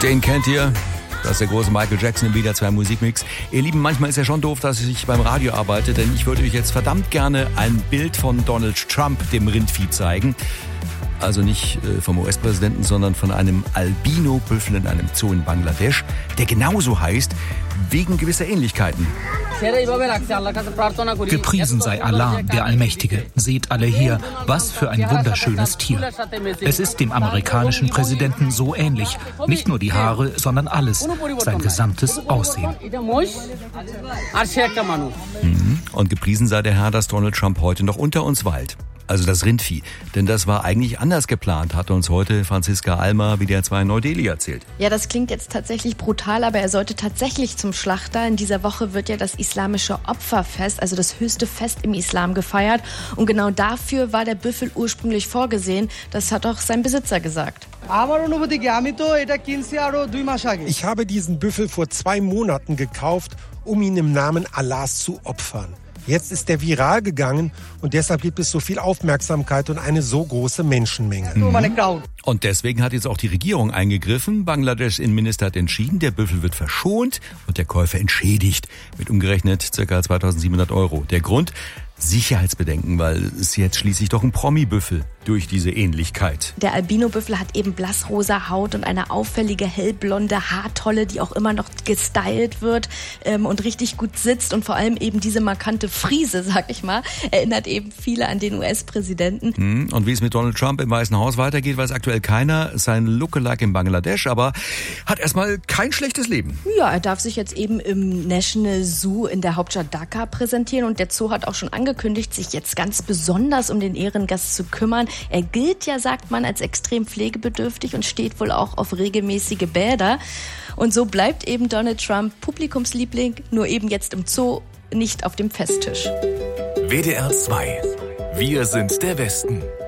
Den kennt ihr. Das ist der große Michael Jackson im WDR 2 Musikmix. Ihr Lieben, manchmal ist ja schon doof, dass ich beim Radio arbeite, denn ich würde euch jetzt verdammt gerne ein Bild von Donald Trump, dem Rindvieh, zeigen. Also nicht vom US-Präsidenten, sondern von einem Albino-Büffel in einem Zoo in Bangladesch, der genauso heißt, wegen gewisser Ähnlichkeiten. Gepriesen sei Allah, der Allmächtige. Seht alle hier, was für ein wunderschönes Tier. Es ist dem amerikanischen Präsidenten so ähnlich. Nicht nur die Haare, sondern alles, sein gesamtes Aussehen. Und gepriesen sei der Herr, dass Donald Trump heute noch unter uns weilt. Also das Rindvieh. Denn das war eigentlich anders geplant, hat uns heute Franziska Almer, WDR 2 in Neu-Delhi, erzählt. Ja, das klingt jetzt tatsächlich brutal, aber er sollte tatsächlich zum Schlachter. In dieser Woche wird ja das islamische Opferfest, also das höchste Fest im Islam, gefeiert. Und genau dafür war der Büffel ursprünglich vorgesehen. Das hat auch sein Besitzer gesagt. Ich habe diesen Büffel vor 2 Monaten gekauft, um ihn im Namen Allahs zu opfern. Jetzt ist er viral gegangen und deshalb gibt es so viel Aufmerksamkeit und eine so große Menschenmenge. Und deswegen hat jetzt auch die Regierung eingegriffen. Bangladeschs Innenminister hat entschieden, der Büffel wird verschont und der Käufer entschädigt mit umgerechnet ca. 2.700 €. Der Grund? Sicherheitsbedenken, weil es jetzt schließlich doch ein Promi-Büffel durch diese Ähnlichkeit. Der Albino-Büffel hat eben blassrosa Haut und eine auffällige hellblonde Haartolle, die auch immer noch gestylt wird und richtig gut sitzt. Und vor allem eben diese markante Frise, sag ich mal, erinnert eben viele an den US-Präsidenten. Und wie es mit Donald Trump im Weißen Haus weitergeht, weiß aktuell keiner. Sein Lookalike in Bangladesch, aber hat erstmal kein schlechtes Leben. Ja, er darf sich jetzt eben im National Zoo in der Hauptstadt Dhaka präsentieren. Und der Zoo hat auch schon angekündigt, sich jetzt ganz besonders um den Ehrengast zu kümmern. Er gilt ja, sagt man, als extrem pflegebedürftig und steht wohl auch auf regelmäßige Bäder. Und so bleibt eben Donald Trump Publikumsliebling, nur eben jetzt im Zoo, nicht auf dem Fesstisch. WDR 2. Wir sind der Westen.